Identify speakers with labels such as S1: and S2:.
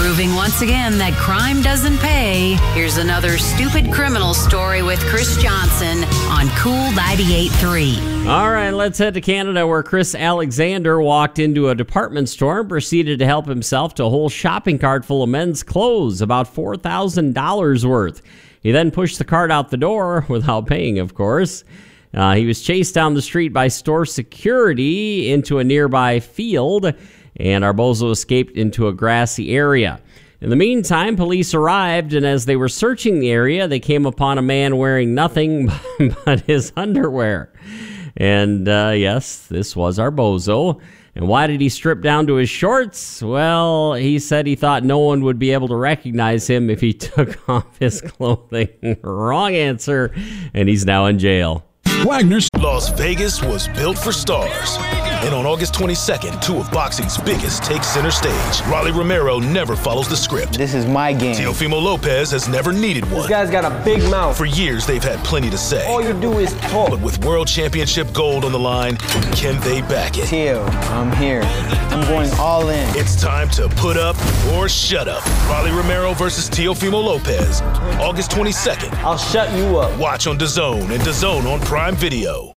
S1: Proving once again that crime doesn't pay, here's another stupid criminal story with Chris Johnson on Cool 98.3.
S2: All right, let's head to Canada, where Chris Alexander walked into a department store and proceeded to help himself to a whole shopping cart full of men's clothes, about $4,000 worth. He then pushed the cart out the door without paying, of course. He was chased down the street by store security into a nearby field, and our bozo escaped into a grassy area. In the meantime, police arrived, and as they were searching the area, they came upon a man wearing nothing but his underwear. And yes, this was our bozo. And why did he strip down to his shorts? Well, he said he thought no one would be able to recognize him if he took off his clothing. Wrong answer, and he's now in jail.
S3: Wagner's
S4: Las Vegas was built for stars. And on August 22nd, two of boxing's biggest take center stage. Rolly Romero never follows the script.
S5: This is my game.
S4: Teofimo Lopez has never needed one.
S5: This guy's got a big mouth.
S4: For years, they've had plenty to say.
S5: All you do is talk.
S4: But with World Championship gold on the line, can they back it?
S5: Teo, I'm here. I'm going all in.
S4: It's time to put up or shut up. Rolly Romero versus Teofimo Lopez, August 22nd.
S5: I'll shut you up.
S4: Watch on DAZN and DAZN on Prime Video.